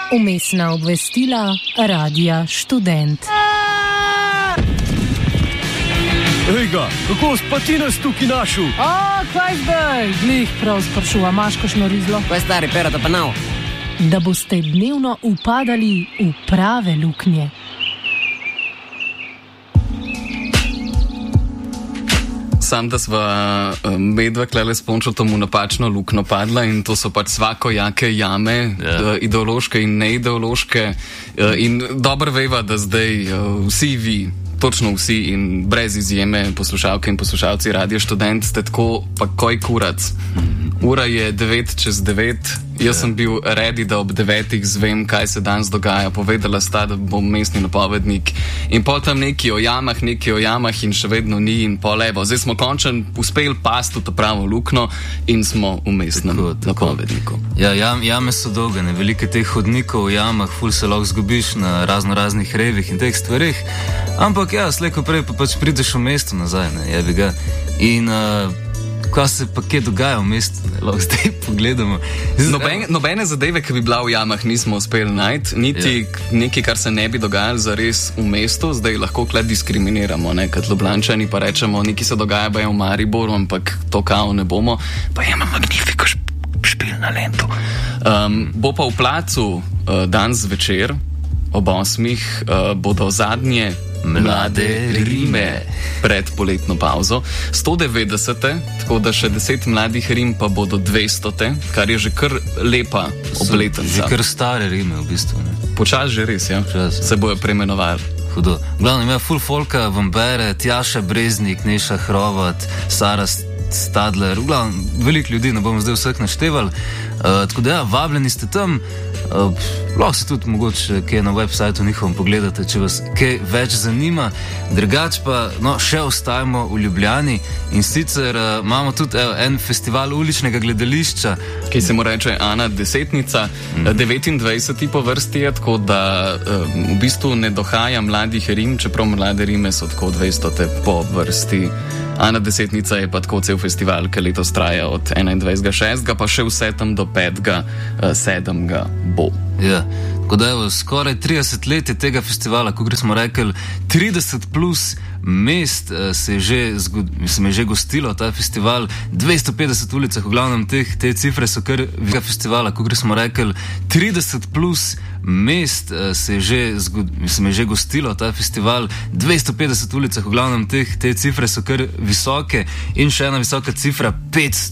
Vmesna obvestila Radia Študent. Ejga, kako pa ti nas tukaj našel? Kaj zdaj? Glih prav sprašuva, imaš kakšno rizlo? Kaj stari, perata pa nav? Da boste dnevno upadali v prave luknje. Sam, da sva medva klele s Pončotom v napačno luknjo padla in to so pač svakojake jame, ideološke in neideološke. In dobro veva, da zdaj vsi vi, točno vsi in brez izjeme poslušalke in poslušalci Radia Študent ste tako pa koj kurac. Ura je 9:09, jaz sem bil ready, da ob 9 zvem, kaj se danes dogaja. Povedala sta, da bom mestni napovednik in pol tam neki o jamah in še vedno ni in pol evo. Zdaj smo končno uspeli pasti v to pravo luknjo in smo v mestnem napovedniku. Ja, jame so dolge, ne, velike teh hodnikov v jamah, ful se lahko zgubiš na raznih revih in teh stvarih, ampak ja, slejko prej pa pač prideš v mesto nazaj, ne, jebi ga. In kaj se pa kje dogaja v mestu, ne, lahko zdaj pogledamo. Nobene zadeve, ki bi bila v jamah, nismo uspeli najti, niti nekaj, kar se ne bi dogajalo zares v mestu, zdaj lahko kle diskriminiramo, ne, kot Ljubljančani pa rečemo, nekaj se dogaja v Mariboru, ampak to kao ne bomo, pa imamo magnifiko špil na Lentu. Bo pa v placu danes zvečer ob 8 bodo zadnje mlade rime pred poletno pauzo. 190, tako da še 10 mladih rim pa bodo 200, kar je že kar lepa obletnica. Že kar stare rime v bistvu. Ne? Počas že res, ja. Se bojo preimenovali. Hudo. Glavno ima full folka, vam bere, Tjaša Breznik, Neša Hrovat, Sara Stadler, glavno, veliko ljudi, ne bomo zdaj vseh našteval. Tako da ja, vabljeni ste tam. Lahko se tudi mogoče kaj na websajtu njihovem pogledate, če vas kaj več zanima. Drugač pa, še ostajamo v Ljubljani in sicer imamo tudi en festival uličnega gledališča, ki se mu reče Ana Desetnica. 29. po vrsti je, tako da v bistvu ne dohaja mladih rim, čeprav mlade rime so tako 200. po vrsti. Ana Desetnica je pa tako cel festival, ki letos traja od 21.6. pa še vse tam do 5.7. bo. Ja, tako da je skoraj 30 let tega festivala, kot smo rekli, 30 plus mest se je že gostilo ta festival, 250 ulicah, v glavnem te cifre so kar tega festivala, kot smo rekli, 30 plus mest se je že gostilo ta festival, 250 ulicah, v glavnem te cifre so kar visoke in še ena visoka cifra, 500